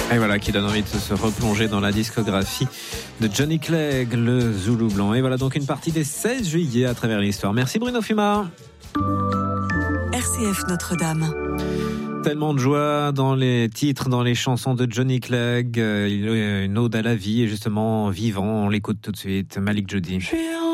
Et voilà qui donne envie de se replonger dans la discographie de Johnny Clegg, le Zoulou Blanc. Et voilà donc une partie des 16 juillet à travers l'histoire. Merci Bruno Fuma. RCF Notre-Dame. Tellement de joie dans les titres, dans les chansons de Johnny Clegg. Il y a une ode à la vie et justement vivant. On l'écoute tout de suite. Malik Jody.